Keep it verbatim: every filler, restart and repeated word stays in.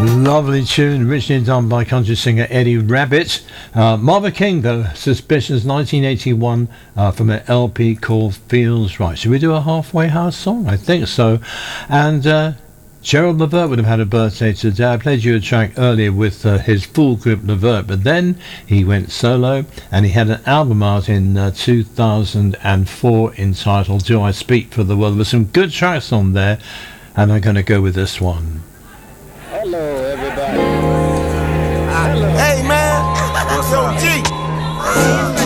Lovely tune, originally done by country singer Eddie Rabbitt. Uh, Marvin King, though, Suspicions, nineteen eighty-one, uh, from an L P called Feels Right. Should we do a halfway house song? I think so. And uh, Gerald Levert would have had a birthday today. I played you a track earlier with uh, his full group Levert, but then he went solo and he had an album out in uh, two thousand four entitled Do I Speak for the World? With some good tracks on there, and I'm going to go with this one. Hello, everybody. Hello. Hey, man. What's Yo, up? G.